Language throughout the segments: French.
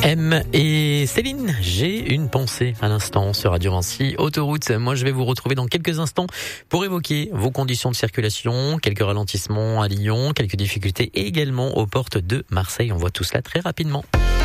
M et Céline, j'ai une pensée à l'instant sur Radio Vinci Autoroute. Moi, je vais vous retrouver dans quelques instants pour évoquer vos conditions de circulation, quelques ralentissements à Lyon, quelques difficultés également aux portes de Marseille. On voit tout cela très rapidement.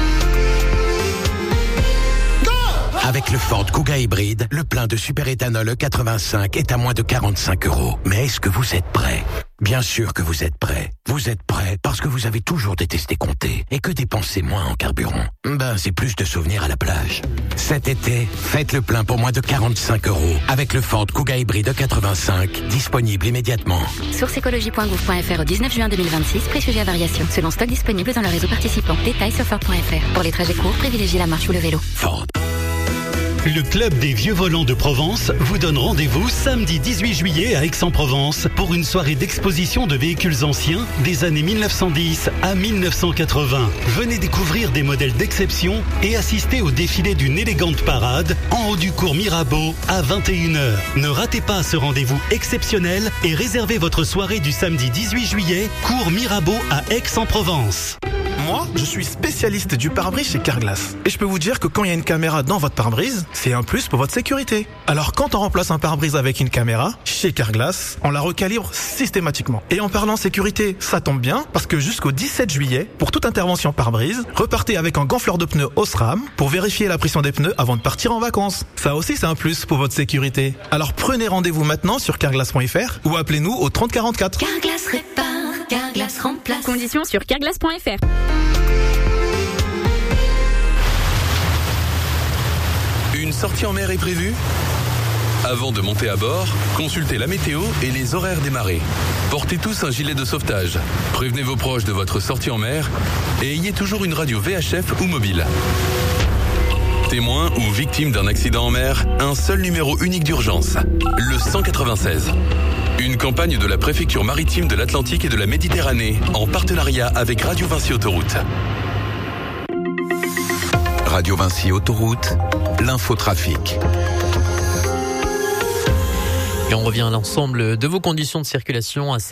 Avec le Ford Kuga hybride, le plein de superéthanol E85 est à moins de 45 €. Mais est-ce que vous êtes prêts ? Bien sûr que vous êtes prêts. Vous êtes prêts parce que vous avez toujours détesté compter et que dépenser moins en carburant, c'est plus de souvenirs à la plage. Cet été, faites le plein pour moins de 45 € avec le Ford Kuga hybride E85, disponible immédiatement. Source écologie.gouv.fr au 19 juin 2026, prix sujet à variation, selon stock disponible dans le réseau participant. Détails sur Ford.fr. Pour les trajets courts, privilégiez la marche ou le vélo. Ford. Le Club des Vieux Volants de Provence vous donne rendez-vous samedi 18 juillet à Aix-en-Provence pour une soirée d'exposition de véhicules anciens des années 1910 à 1980. Venez découvrir des modèles d'exception et assister au défilé d'une élégante parade en haut du cours Mirabeau à 21h. Ne ratez pas ce rendez-vous exceptionnel et réservez votre soirée du samedi 18 juillet, cours Mirabeau à Aix-en-Provence. Moi, je suis spécialiste du pare-brise chez Carglass. Et je peux vous dire que quand il y a une caméra dans votre pare-brise, c'est un plus pour votre sécurité. Alors quand on remplace un pare-brise avec une caméra, chez Carglass, on la recalibre systématiquement. Et en parlant sécurité, ça tombe bien, parce que jusqu'au 17 juillet, pour toute intervention pare-brise, repartez avec un gonfleur de pneus Osram pour vérifier la pression des pneus avant de partir en vacances. Ça aussi, c'est un plus pour votre sécurité. Alors prenez rendez-vous maintenant sur carglass.fr ou appelez-nous au 30 44. Carglass répare, Carglass remplace. Conditions sur carglass.fr. Une sortie en mer est prévue ? Avant de monter à bord, consultez la météo et les horaires des marées. Portez tous un gilet de sauvetage. Prévenez vos proches de votre sortie en mer et ayez toujours une radio VHF ou mobile. Témoin ou victime d'un accident en mer, un seul numéro unique d'urgence, le 196. Une campagne de la préfecture maritime de l'Atlantique et de la Méditerranée en partenariat avec Radio Vinci Autoroute. Radio Vinci Autoroute, l'infotrafic. Et on revient à l'ensemble de vos conditions de circulation à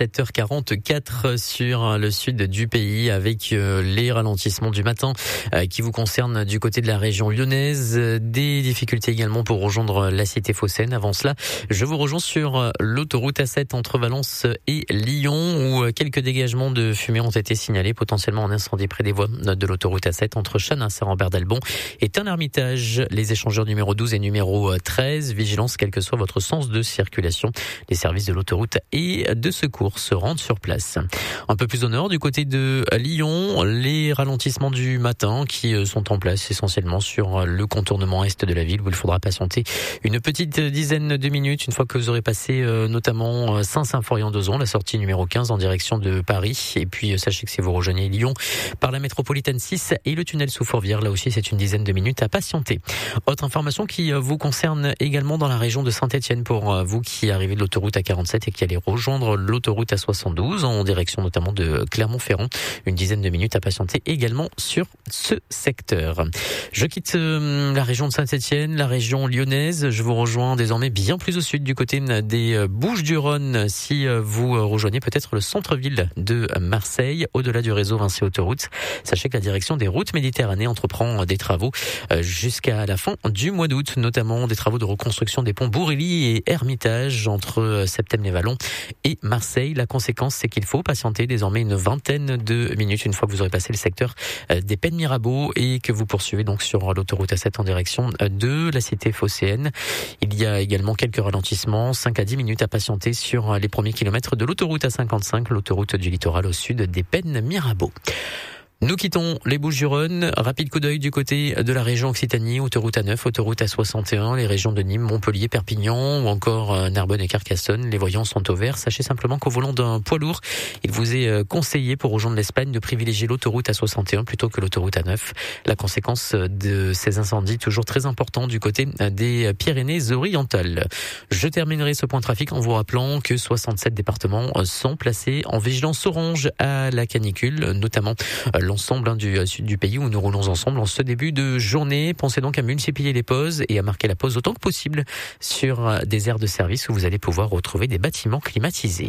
7h44 sur le sud du pays avec les ralentissements du matin qui vous concernent du côté de la région lyonnaise. Des difficultés également pour rejoindre la cité phocéenne. Avant cela, je vous rejoins sur l'autoroute A7 entre Valence et Lyon où quelques dégagements de fumée ont été signalés. Potentiellement un incendie près des voies de l'autoroute A7 entre Chanas et Rambert-d'Albon et Tain-Hermitage. Les échangeurs numéro 12 et numéro 13. Vigilance quel que soit votre sens de circulation. Les services de l'autoroute et de secours se rendent sur place. Un peu plus au nord, du côté de Lyon, les ralentissements du matin qui sont en place essentiellement sur le contournement est de la ville où il faudra patienter une petite dizaine de minutes une fois que vous aurez passé notamment Saint-Symphorien-d'Ozon, la sortie numéro 15 en direction de Paris. Et puis sachez que si vous rejoignez Lyon par la métropolitaine 6 et le tunnel sous Fourvière, là aussi c'est une dizaine de minutes à patienter. Autre information qui vous concerne également dans la région de Saint-Etienne pour vous qui arrivez de l'autoroute A47 et qui allez rejoindre l'autoroute A72 en direction notamment de Clermont-Ferrand. Une dizaine de minutes à patienter également sur ce secteur. Je quitte la région de Saint-Etienne, la région lyonnaise. Je vous rejoins désormais bien plus au sud du côté des Bouches-du-Rhône si vous rejoignez peut-être le centre-ville de Marseille au-delà du réseau Vinci Autoroute. Sachez que la direction des routes Méditerranée entreprend des travaux jusqu'à la fin du mois d'août, notamment des travaux de reconstruction des ponts Bourrely et Hermitage entre Septem-les-Vallons et Marseille. La conséquence, c'est qu'il faut patienter désormais une vingtaine de minutes une fois que vous aurez passé le secteur des Pennes Mirabeau et que vous poursuivez donc sur l'autoroute A7 en direction de la cité phocéenne. Il y a également quelques ralentissements, 5 à 10 minutes à patienter sur les premiers kilomètres de l'autoroute A55, l'autoroute du littoral au sud des Pennes Mirabeau. Nous quittons les Bouches-du-Rhône. Rapide coup d'œil du côté de la région Occitanie, autoroute A9, autoroute A61, les régions de Nîmes, Montpellier, Perpignan ou encore Narbonne et Carcassonne. Les voyants sont au vert. Sachez simplement qu'au volant d'un poids lourd, il vous est conseillé pour rejoindre l'Espagne de privilégier l'autoroute A61 plutôt que l'autoroute A9. La conséquence de ces incendies toujours très important du côté des Pyrénées-Orientales. Je terminerai ce point trafic en vous rappelant que 67 départements sont placés en vigilance orange à la canicule, notamment l'ensemble du sud du pays où nous roulons ensemble en ce début de journée. Pensez donc à multiplier les pauses et à marquer la pause autant que possible sur des aires de service où vous allez pouvoir retrouver des bâtiments climatisés.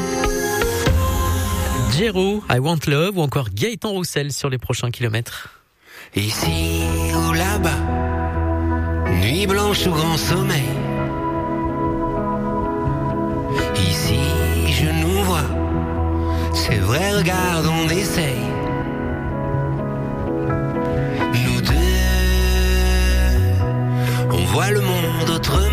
Jero, I Want Love ou encore Gaëtan Roussel sur les prochains kilomètres. Ici ou là-bas, nuit blanche ou grand sommeil. Ici je nous vois, c'est vrai, regarde, on essaye. Nous deux, on voit le monde autrement.